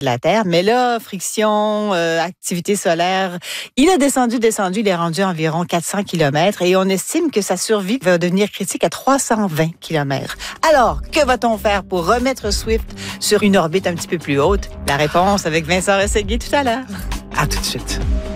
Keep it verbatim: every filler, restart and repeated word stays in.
de la Terre. Mais là, friction, euh, activité solaire, il a descendu, descendu, il est rendu à environ quatre cents kilomètres et on estime que sa survie va devenir critique à trois cent vingt kilomètres. Alors, que va-t-on faire pour remettre Swift sur une orbite un petit peu plus haute? La réponse avec Vincent Rességuier tout à l'heure. À tout de suite.